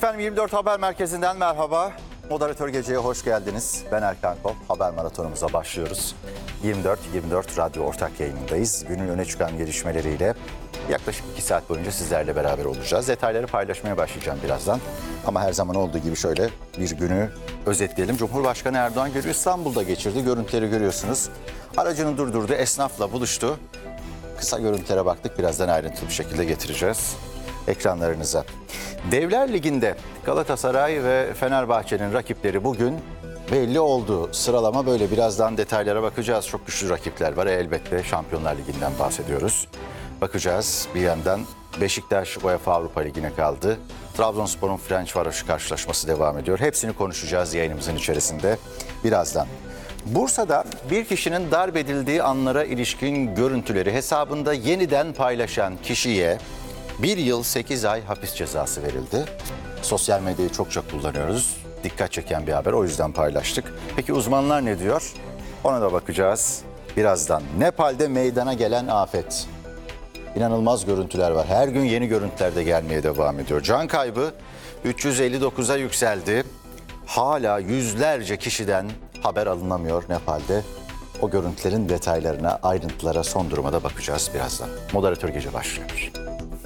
Efendim 24 Haber Merkezi'nden merhaba. Moderatör Gece'ye hoş geldiniz. Ben Erkan Kop. Haber maratonumuza başlıyoruz. 24 Radyo ortak yayınındayız. Günün öne çıkan gelişmeleriyle yaklaşık 2 saat boyunca sizlerle beraber olacağız. Detayları paylaşmaya başlayacağım birazdan. Ama her zaman olduğu gibi şöyle bir günü özetleyelim. Cumhurbaşkanı Erdoğan günü İstanbul'da geçirdi. Görüntüleri görüyorsunuz. Aracını durdurdu, esnafla buluştu. Kısa görüntülere baktık. Birazdan ayrıntılı bir şekilde getireceğiz ekranlarınıza. Devler Ligi'nde Galatasaray ve Fenerbahçe'nin rakipleri bugün belli oldu. Sıralama böyle, birazdan detaylara bakacağız. Çok güçlü rakipler var. Elbette Şampiyonlar Ligi'nden bahsediyoruz. Bakacağız. Bir yandan Beşiktaş UEFA Avrupa Ligi'ne kaldı. Trabzonspor'un Ferencvaroş karşılaşması devam ediyor. Hepsini konuşacağız yayınımızın içerisinde birazdan. Bursa'da bir kişinin darp edildiği anlara ilişkin görüntüleri hesabında yeniden paylaşan kişiye 1 yıl 8 ay hapis cezası verildi. Sosyal medyayı çokça kullanıyoruz. Dikkat çeken bir haber, o yüzden paylaştık. Peki uzmanlar ne diyor? Ona da bakacağız birazdan. Nepal'de meydana gelen afet. İnanılmaz görüntüler var. Her gün yeni görüntüler de gelmeye devam ediyor. Can kaybı 359'a yükseldi. Hala yüzlerce kişiden haber alınamıyor Nepal'de. O görüntülerin detaylarına, ayrıntılara, son duruma da bakacağız birazdan. Moderatör Gece başlıyor.